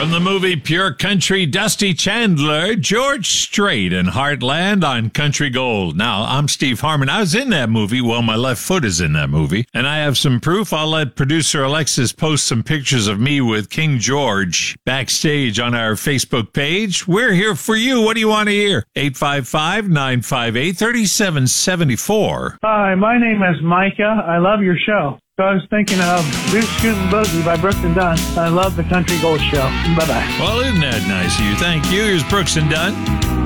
From the movie Pure Country, Dusty Chandler, George Strait, and Heartland on Country Gold. Now, I'm Steve Harmon. I was in that movie. Well, my left foot is in that movie. And I have some proof. I'll let producer Alexis post some pictures of me with King George backstage on our Facebook page. We're here for you. What do you want to hear? 855-958-3774. Hi, my name is Micah. I love your show. So I was thinking of Boot Scootin' Boogie by Brooks and Dunn. I love the Country Gold Show. Bye-bye. Well, isn't that nice of you? Thank you. Here's Brooks and Dunn.